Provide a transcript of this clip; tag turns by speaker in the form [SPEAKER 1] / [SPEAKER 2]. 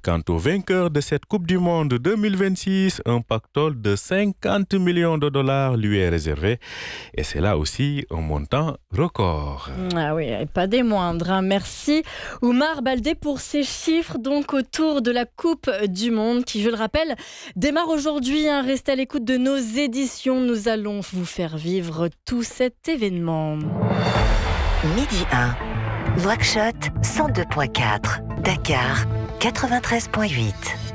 [SPEAKER 1] Quant au vainqueur de cette Coupe du Monde 2026, un pactole de 50 millions de dollars lui est réservé. Et c'est là aussi un montant record.
[SPEAKER 2] Ah oui, et pas des moindres. Merci Oumar Baldé pour ces chiffres donc autour de la Coupe du Monde qui, je le rappelle, démarre aujourd'hui. Restez à l'écoute de nos éditions. Nous allons vous faire vivre tout cet événement.
[SPEAKER 3] Midi 1, Nouakchott 102.4, Dakar 93.8.